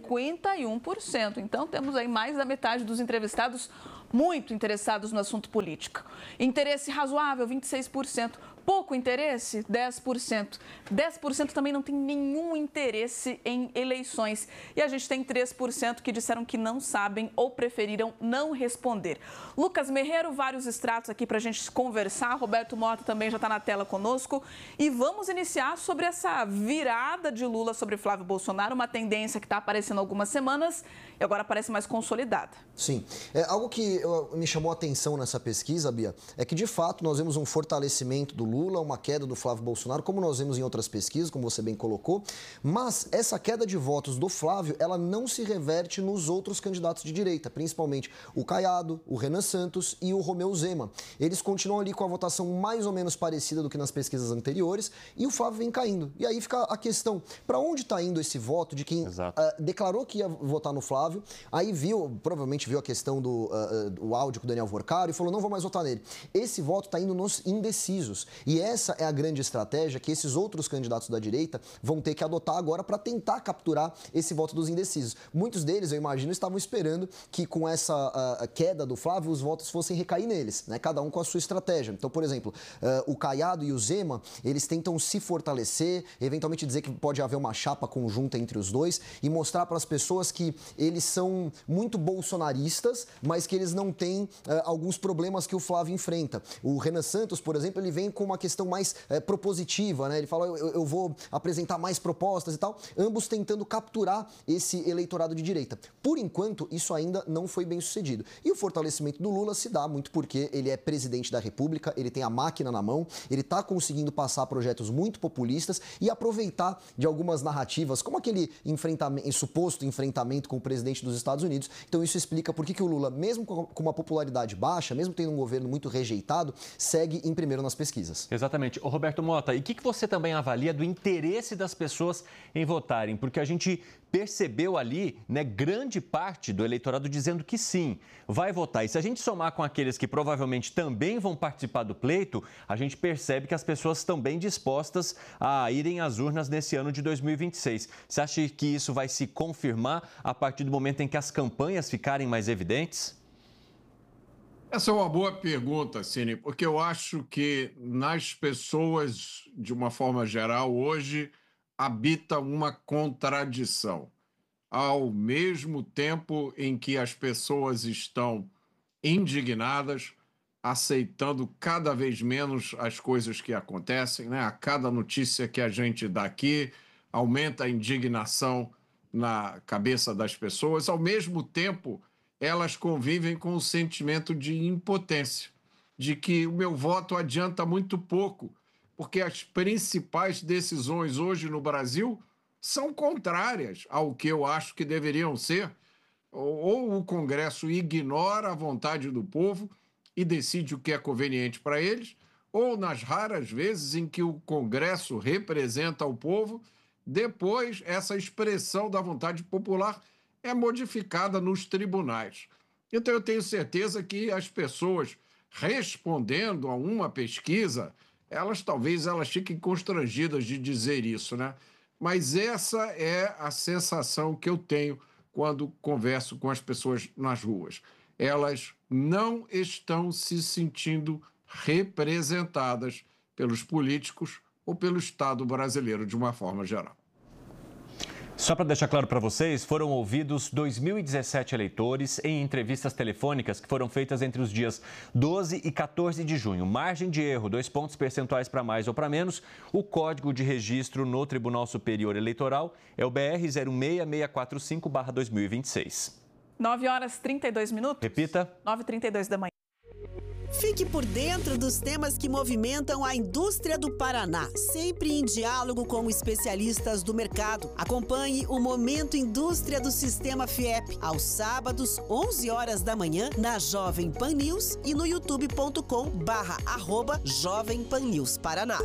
51%. Então, temos aí mais da metade dos entrevistados muito interessados no assunto político. Interesse razoável, 26%. Pouco interesse, 10%. 10% também não tem nenhum interesse em eleições. E a gente tem 3% que disseram que não sabem ou preferiram não responder. Lucas Merreiro, vários extratos aqui para a gente conversar. Roberto Mota também já está na tela conosco. E vamos iniciar sobre essa virada de Lula sobre Flávio Bolsonaro, uma tendência que está aparecendo há algumas semanas e agora parece mais consolidada. Sim. Algo que me chamou a atenção nessa pesquisa, Bia, é que de fato nós vemos um fortalecimento do Lula, uma queda do Flávio Bolsonaro, como nós vemos em outras pesquisas, como você bem colocou, mas essa queda de votos do Flávio, ela não se reverte nos outros candidatos de direita, principalmente o Caiado, o Renan Santos e o Romeu Zema. Eles continuam ali com a votação mais ou menos parecida do que nas pesquisas anteriores e o Flávio vem caindo. E aí fica a questão, para onde está indo esse voto de quem declarou que ia votar no Flávio, aí provavelmente viu a questão do áudio com o Daniel Vorcaro e falou, não vou mais votar nele. Esse voto está indo nos indecisos. E essa é a grande estratégia que esses outros candidatos da direita vão ter que adotar agora para tentar capturar esse voto dos indecisos. Muitos deles, eu imagino, estavam esperando que com essa queda do Flávio, os votos fossem recair neles, né? Cada um com a sua estratégia. Então, por exemplo, o Caiado e o Zema, eles tentam se fortalecer, eventualmente dizer que pode haver uma chapa conjunta entre os dois e mostrar para as pessoas que eles são muito bolsonaristas, mas que eles não têm alguns problemas que o Flávio enfrenta. O Renan Santos, por exemplo, ele vem com uma questão mais propositiva, né? Ele fala, eu vou apresentar mais propostas e tal, ambos tentando capturar esse eleitorado de direita. Por enquanto, isso ainda não foi bem sucedido. E o fortalecimento do Lula se dá muito porque ele é presidente da República, ele tem a máquina na mão, ele está conseguindo passar projetos muito populistas e aproveitar de algumas narrativas, como aquele suposto enfrentamento com o presidente dos Estados Unidos. Então isso explica por que o Lula, mesmo com uma popularidade baixa, mesmo tendo um governo muito rejeitado, segue em primeiro nas pesquisas. Exatamente. Ô, Roberto Mota, e o que você também avalia do interesse das pessoas em votarem? Porque a gente percebeu ali, né, grande parte do eleitorado dizendo que sim, vai votar. E se a gente somar com aqueles que provavelmente também vão participar do pleito, a gente percebe que as pessoas estão bem dispostas a irem às urnas nesse ano de 2026. Você acha que isso vai se confirmar a partir do momento em que as campanhas ficarem mais evidentes? Essa é uma boa pergunta, Cine, porque eu acho que nas pessoas, de uma forma geral, hoje habita uma contradição. Ao mesmo tempo em que as pessoas estão indignadas, aceitando cada vez menos as coisas que acontecem, né? A cada notícia que a gente dá aqui, aumenta a indignação na cabeça das pessoas. Ao mesmo tempo, elas convivem com o sentimento de impotência, de que o meu voto adianta muito pouco, porque as principais decisões hoje no Brasil são contrárias ao que eu acho que deveriam ser. Ou o Congresso ignora a vontade do povo e decide o que é conveniente para eles, ou nas raras vezes em que o Congresso representa o povo, depois essa expressão da vontade popular é modificada nos tribunais. Então eu tenho certeza que as pessoas respondendo a uma pesquisa, talvez elas fiquem constrangidas de dizer isso, né? Mas essa é a sensação que eu tenho quando converso com as pessoas nas ruas. Elas não estão se sentindo representadas pelos políticos ou pelo Estado brasileiro de uma forma geral. Só para deixar claro para vocês, foram ouvidos 2.017 eleitores em entrevistas telefônicas que foram feitas entre os dias 12 e 14 de junho. Margem de erro, 2 pontos percentuais para mais ou para menos. O código de registro no Tribunal Superior Eleitoral é o BR 066645/2026. 9h32. Repita. 9h32 da manhã. Fique por dentro dos temas que movimentam a indústria do Paraná, sempre em diálogo com especialistas do mercado. Acompanhe o Momento Indústria do Sistema FIEP, aos sábados, 11 horas da manhã, na Jovem Pan News e no youtube.com/Jovem Pan News Paraná.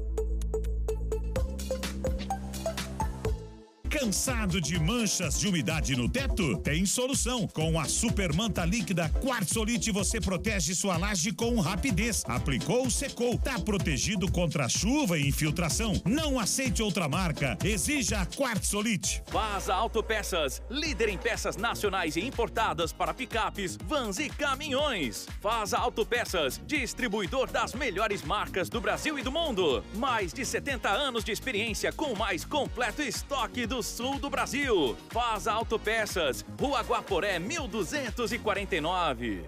Cansado de manchas de umidade no teto? Tem solução. Com a Super Manta Líquida Quartzolite você protege sua laje com rapidez. Aplicou, secou. Tá protegido contra chuva e infiltração. Não aceite outra marca. Exija a Quartzolite. Vaza Autopeças, líder em peças nacionais e importadas para picapes, vans e caminhões. Vaza Autopeças, distribuidor das melhores marcas do Brasil e do mundo. Mais de 70 anos de experiência com o mais completo estoque do sul do Brasil. Vaza Autopeças, Rua Guaporé, 1249.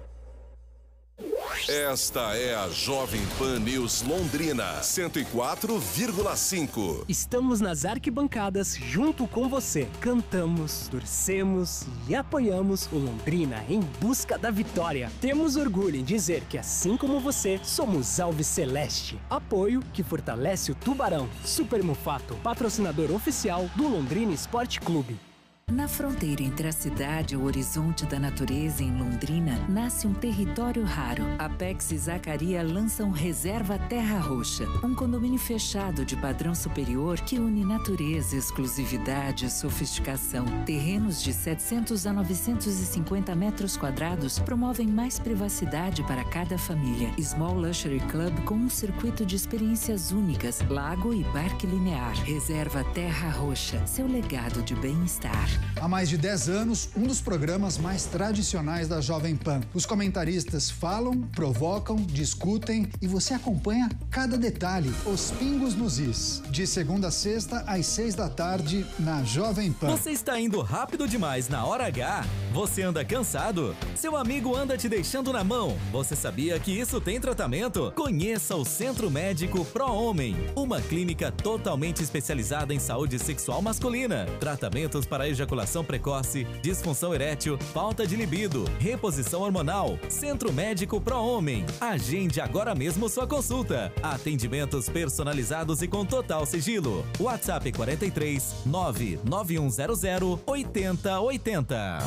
Esta é a Jovem Pan News Londrina, 104,5. Estamos nas arquibancadas junto com você. Cantamos, torcemos e apoiamos o Londrina em busca da vitória. Temos orgulho em dizer que, assim como você, somos Alves Celeste. Apoio que fortalece o Tubarão. Super Mufato, patrocinador oficial do Londrina Esporte Clube. Na fronteira entre a cidade e o horizonte da natureza em Londrina, nasce um território raro. Apex e Zacaria lançam Reserva Terra Roxa, um condomínio fechado de padrão superior que une natureza, exclusividade e sofisticação. Terrenos de 700 a 950 metros quadrados promovem mais privacidade para cada família. Small Luxury Club com um circuito de experiências únicas, lago e parque linear. Reserva Terra Roxa, seu legado de bem-estar. Há mais de 10 anos, um dos programas mais tradicionais da Jovem Pan. Os comentaristas falam, provocam, discutem e você acompanha cada detalhe, os pingos nos is. De segunda a sexta, às 6 da tarde, na Jovem Pan. Você está indo rápido demais na hora H? Você anda cansado? Seu amigo anda te deixando na mão? Você sabia que isso tem tratamento? Conheça o Centro Médico Pro Homem, uma clínica totalmente especializada em saúde sexual masculina. Tratamentos para ejaculação precoce, disfunção erétil, falta de libido, reposição hormonal. Centro Médico Pro Homem. Agende agora mesmo sua consulta. Atendimentos personalizados e com total sigilo. WhatsApp 43 99100 8080.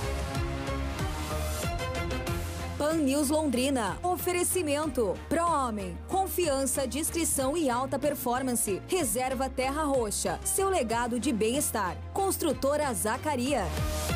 Pan News Londrina. Oferecimento. Pro Homem. Confiança, discrição e alta performance. Reserva Terra Roxa. Seu legado de bem-estar. Construtora Zacaria.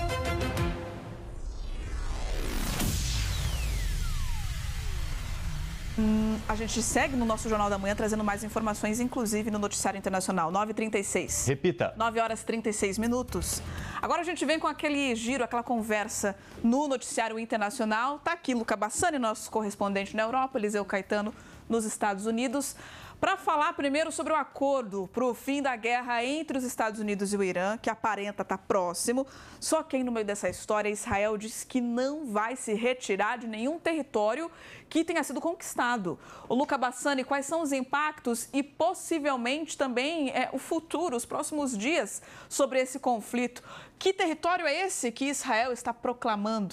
A gente segue no nosso Jornal da Manhã trazendo mais informações, inclusive no Noticiário Internacional. 9h36. Repita. 9h36. Agora a gente vem com aquele giro, aquela conversa no Noticiário Internacional. Tá aqui Luca Bassani, nosso correspondente na Europa, Eliseu Caetano nos Estados Unidos, para falar primeiro sobre o acordo para o fim da guerra entre os Estados Unidos e o Irã, que aparenta estar próximo. Só que aí no meio dessa história, Israel diz que não vai se retirar de nenhum território que tenha sido conquistado. O Luca Bassani, quais são os impactos e possivelmente também o futuro, os próximos dias sobre esse conflito? Que território é esse que Israel está proclamando?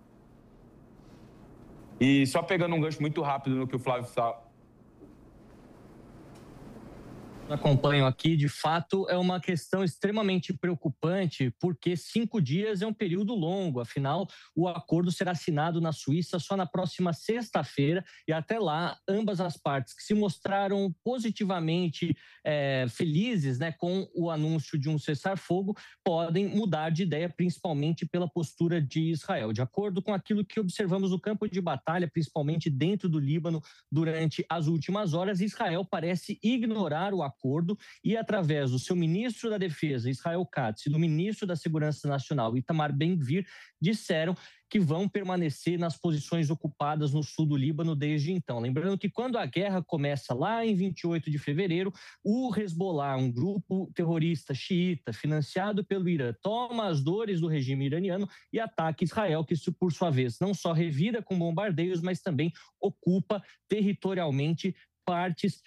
E só pegando um gancho muito rápido no que o Flávio está... Acompanho aqui, de fato, é uma questão extremamente preocupante, porque 5 dias é um período longo. Afinal, o acordo será assinado na Suíça só na próxima sexta-feira e até lá, ambas as partes que se mostraram positivamente felizes, né, com o anúncio de um cessar-fogo, podem mudar de ideia, principalmente pela postura de Israel. De acordo com aquilo que observamos no campo de batalha, principalmente dentro do Líbano, durante as últimas horas, Israel parece ignorar o acordo e, através do seu ministro da Defesa, Israel Katz, e do ministro da Segurança Nacional, Itamar Ben-Gvir, disseram que vão permanecer nas posições ocupadas no sul do Líbano desde então. Lembrando que quando a guerra começa lá em 28 de fevereiro, o Hezbollah, um grupo terrorista xiita financiado pelo Irã, toma as dores do regime iraniano e ataca Israel, que por sua vez não só revira com bombardeios, mas também ocupa territorialmente partes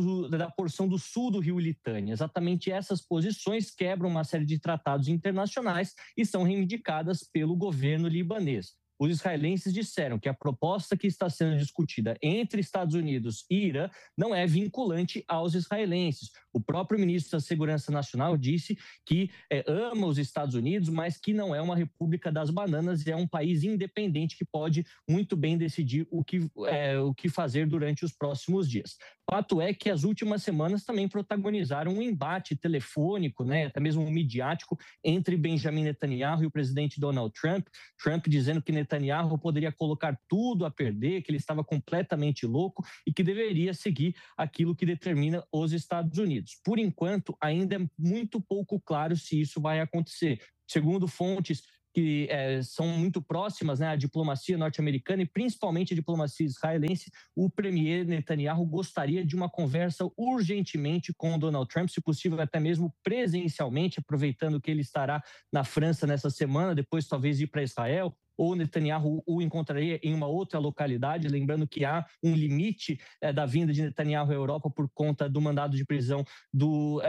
da porção do sul do rio Litânia. Exatamente essas posições quebram uma série de tratados internacionais e são reivindicadas pelo governo libanês. Os israelenses disseram que a proposta que está sendo discutida entre Estados Unidos e Irã não é vinculante aos israelenses. O próprio ministro da Segurança Nacional disse que ama os Estados Unidos, mas que não é uma república das bananas e é um país independente que pode muito bem decidir o que fazer durante os próximos dias. Fato é que as últimas semanas também protagonizaram um embate telefônico, né, até mesmo midiático, entre Benjamin Netanyahu e o presidente Donald Trump. Trump dizendo que Netanyahu poderia colocar tudo a perder, que ele estava completamente louco e que deveria seguir aquilo que determina os Estados Unidos. Por enquanto, ainda é muito pouco claro se isso vai acontecer. Segundo fontes que são muito próximas, né, à diplomacia norte-americana e principalmente à diplomacia israelense, o premier Netanyahu gostaria de uma conversa urgentemente com Donald Trump, se possível até mesmo presencialmente, aproveitando que ele estará na França nessa semana, depois talvez ir para Israel, ou Netanyahu o encontraria em uma outra localidade, lembrando que há um limite da vinda de Netanyahu à Europa por conta do mandado de prisão do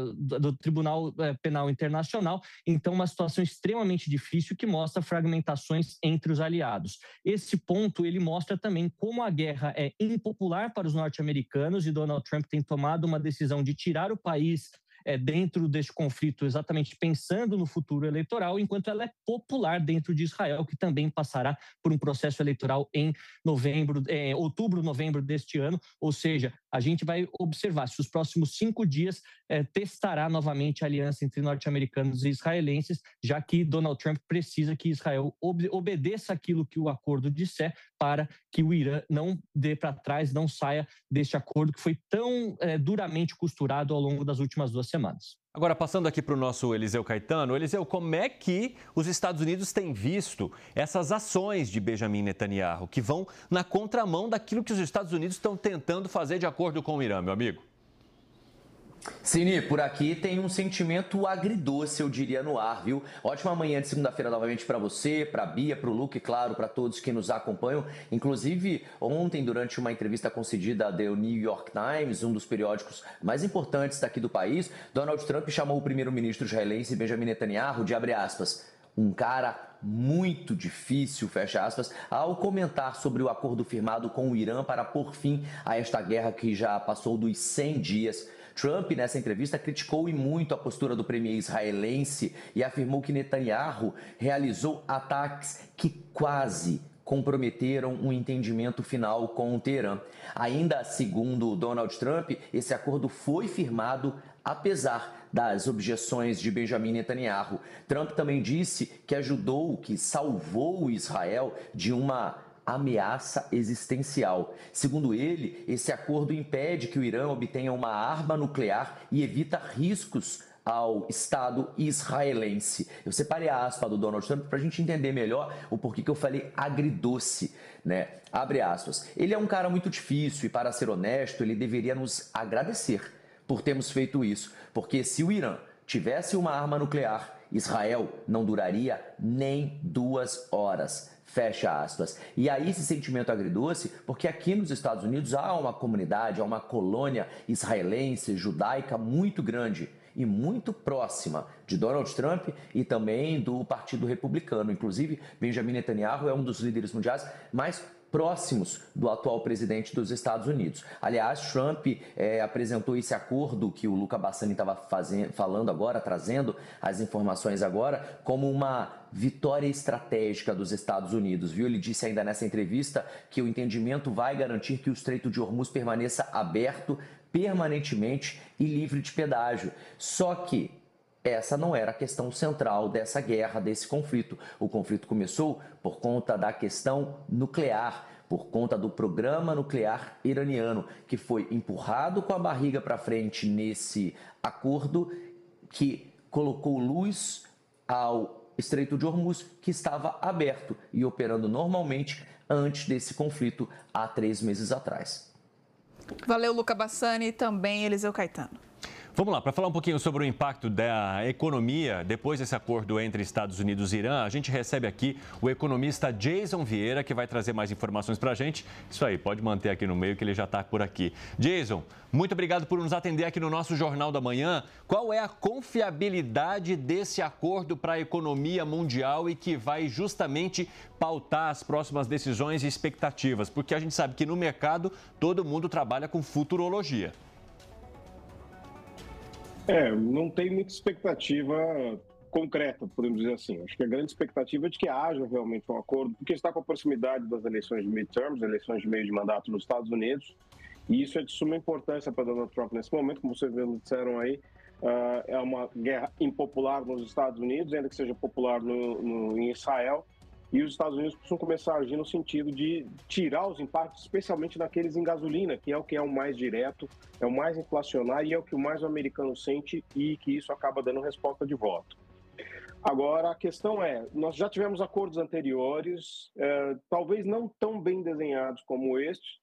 Tribunal Penal Internacional. Então, uma situação extremamente difícil que mostra fragmentações entre os aliados. Esse ponto, ele mostra também como a guerra é impopular para os norte-americanos e Donald Trump tem tomado uma decisão de tirar o país dentro deste conflito, exatamente pensando no futuro eleitoral, enquanto ela é popular dentro de Israel, que também passará por um processo eleitoral em outubro, novembro deste ano. Ou seja, a gente vai observar se os próximos 5 dias testará novamente a aliança entre norte-americanos e israelenses, já que Donald Trump precisa que Israel obedeça aquilo que o acordo disser para que o Irã não dê para trás, não saia deste acordo que foi tão duramente costurado ao longo das últimas 2 semanas. Agora, passando aqui para o nosso Eliseu Caetano. Eliseu, como é que os Estados Unidos têm visto essas ações de Benjamin Netanyahu, que vão na contramão daquilo que os Estados Unidos estão tentando fazer de acordo com o Irã, meu amigo? Cine, por aqui tem um sentimento agridoce, eu diria, no ar, viu? Ótima manhã de segunda-feira novamente para você, para a Bia, para o Luke e, claro, para todos que nos acompanham. Inclusive, ontem, durante uma entrevista concedida ao The New York Times, um dos periódicos mais importantes daqui do país, Donald Trump chamou o primeiro-ministro israelense Benjamin Netanyahu de, abre aspas, um cara muito difícil, fecha aspas, ao comentar sobre o acordo firmado com o Irã para pôr fim a esta guerra que já passou dos 100 dias. Trump, nessa entrevista, criticou e muito a postura do premier israelense e afirmou que Netanyahu realizou ataques que quase comprometeram um entendimento final com o Teherã. Ainda segundo Donald Trump, esse acordo foi firmado apesar das objeções de Benjamin Netanyahu. Trump também disse que salvou Israel de uma ameaça existencial. Segundo ele, esse acordo impede que o Irã obtenha uma arma nuclear e evita riscos ao Estado israelense. Eu separei a aspa do Donald Trump para a gente entender melhor o porquê que eu falei agridoce, né? Abre aspas. Ele é um cara muito difícil e, para ser honesto, ele deveria nos agradecer por termos feito isso, porque se o Irã tivesse uma arma nuclear, Israel não duraria nem 2 horas. Fecha aspas. E aí esse sentimento agridoce, porque aqui nos Estados Unidos há uma comunidade, há uma colônia israelense, judaica muito grande e muito próxima de Donald Trump e também do Partido Republicano. Inclusive, Benjamin Netanyahu é um dos líderes mundiais mais próximos do atual presidente dos Estados Unidos. Aliás, Trump apresentou esse acordo que o Luca Bassani estava falando agora, trazendo as informações agora, como uma vitória estratégica dos Estados Unidos, viu? Ele disse ainda nessa entrevista que o entendimento vai garantir que o Estreito de Hormuz permaneça aberto permanentemente e livre de pedágio. Só que essa não era a questão central dessa guerra, desse conflito. O conflito começou por conta da questão nuclear, por conta do programa nuclear iraniano, que foi empurrado com a barriga para frente nesse acordo que colocou luz ao Estreito de Hormuz, que estava aberto e operando normalmente antes desse conflito há 3 meses atrás. Valeu, Luca Bassani, e também Eliseu Caetano. Vamos lá, para falar um pouquinho sobre o impacto da economia depois desse acordo entre Estados Unidos e Irã, a gente recebe aqui o economista Jason Vieira, que vai trazer mais informações para a gente. Isso aí, pode manter aqui no meio que ele já está por aqui. Jason, muito obrigado por nos atender aqui no nosso Jornal da Manhã. Qual é a confiabilidade desse acordo para a economia mundial e que vai justamente pautar as próximas decisões e expectativas? Porque a gente sabe que no mercado todo mundo trabalha com futurologia. Não tem muita expectativa concreta, podemos dizer assim. Acho que a grande expectativa é de que haja realmente um acordo, porque está com a proximidade das eleições de midterms, eleições de meio de mandato nos Estados Unidos, e isso é de suma importância para Donald Trump nesse momento, como vocês disseram aí, é uma guerra impopular nos Estados Unidos, ainda que seja popular em Israel, e os Estados Unidos precisam começar a agir no sentido de tirar os impactos, especialmente naqueles em gasolina, que é o mais direto, é o mais inflacionário e é o que mais o americano sente e que isso acaba dando resposta de voto. Agora, a questão é, nós já tivemos acordos anteriores, talvez não tão bem desenhados como este,